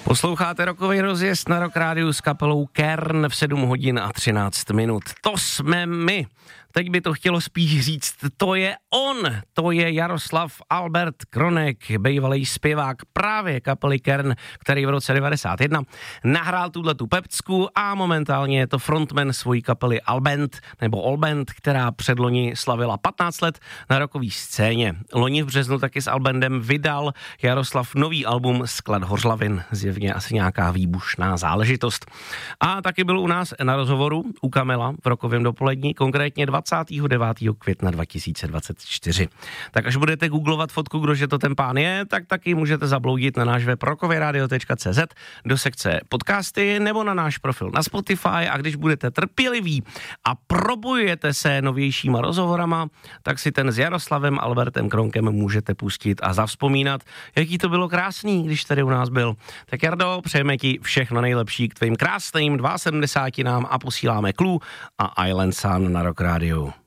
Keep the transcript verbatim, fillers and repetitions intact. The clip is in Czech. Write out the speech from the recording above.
Posloucháte rokový rozjezd na Rock Rádiu s kapelou Kern v sedm hodin a třináct minut. To jsme my. Teď by to chtělo spíš říct, to je on, to je Jaroslav Albert Kronek, bývalý zpěvák právě kapely Kern, který v roce devadesát jedna nahrál tuhletu pecku a momentálně je to frontman svojí kapely Alband, nebo Allband, která předloni slavila patnáct let na rockové scéně. Loni v březnu taky s Albandem vydal Jaroslav nový album Sklad hořlavin, zjevně asi nějaká výbušná záležitost. A taky byl u nás na rozhovoru u Kamela v rokovém dopolední, konkrétně dvacátého devátého května dva tisíce dvacet čtyři. Tak až budete googlovat fotku, kdože to ten pán je, tak taky můžete zabloudit na náš web rokovyradio tečka cé zet do sekce podcasty nebo na náš profil na Spotify, a když budete trpěliví a probojujete se novějšíma rozhovorama, tak si ten s Jaroslavem Albertem Kronkem můžete pustit a zavzpomínat, jaký to bylo krásný, když tady u nás byl. Tak Jardo, přejeme ti všechno nejlepší k tvým krásným sedmdesátým a posíláme Clue a Island Sun na Rock Radio.